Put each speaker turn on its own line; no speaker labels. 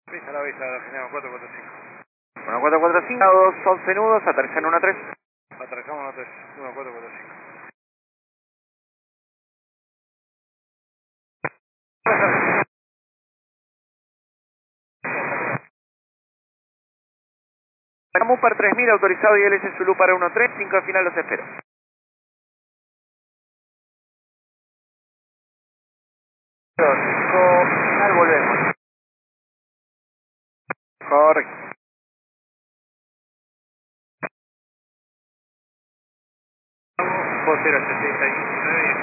Vista la vista, general 445.
Bueno, 445, 11 nudos, aterrizan 13.
Aterrizamos 1445.
Mupar 3000, autorizado ILS Zulu para 13, 5 al final los espero. Final volvemos. Correcto.
079.